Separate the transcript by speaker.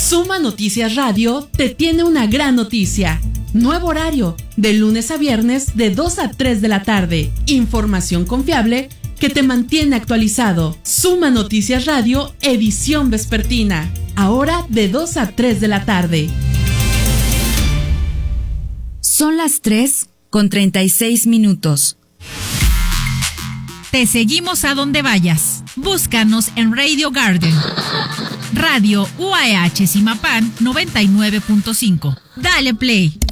Speaker 1: Suma Noticias Radio te tiene una gran noticia. Nuevo horario, de lunes a viernes de 2 a 3 de la tarde. Información confiable que te mantiene actualizado. Suma Noticias Radio, edición vespertina. Ahora de 2 a 3 de la tarde.
Speaker 2: Son las 3:36.
Speaker 3: Te seguimos a donde vayas. Búscanos en Radio Garden. Radio UAH Zimapán 99.5. Dale play.